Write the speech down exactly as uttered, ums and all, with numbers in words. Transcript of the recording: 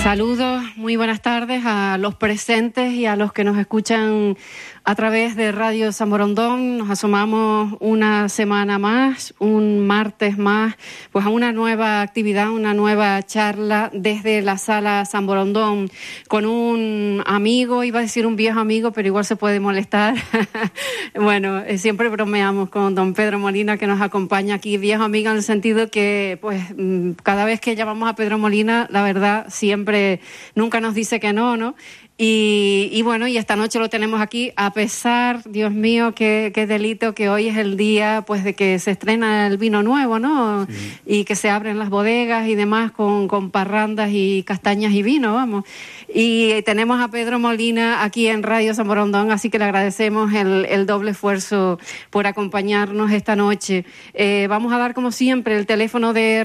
Saludos, muy buenas tardes a los presentes y a los que nos escuchan a través de Radio San Borondón. Nos asomamos una semana más, un martes más, pues a una nueva actividad, una nueva charla desde la Sala San Borondón con un amigo, iba a decir un viejo amigo, pero igual se puede molestar. Bueno, siempre bromeamos con don Pedro Molina, que nos acompaña aquí, viejo amigo en el sentido que pues cada vez que llamamos a Pedro Molina, la verdad, siempre, nunca nos dice que no, ¿no? Y, y bueno, y esta noche lo tenemos aquí, a pesar, Dios mío, qué, qué delito que hoy es el día pues de que se estrena el vino nuevo, ¿no? Sí. Y que se abren las bodegas y demás con, con parrandas y castañas y vino, vamos. Y tenemos a Pedro Molina aquí en Radio San Borondón, así que le agradecemos el, el doble esfuerzo por acompañarnos esta noche. Eh, vamos a dar, como siempre, el teléfono de